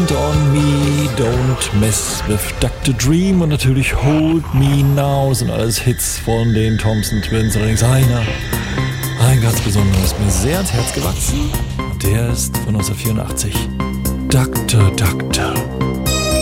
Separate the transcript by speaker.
Speaker 1: Depend on Me, Don't Mess with Dr. Dream und natürlich Hold Me Now sind alles Hits von den Thompson Twins. Allerdings ein ganz besonderer ist mir sehr ans Herz gewachsen. Der ist von 1984. Doctor, Doctor.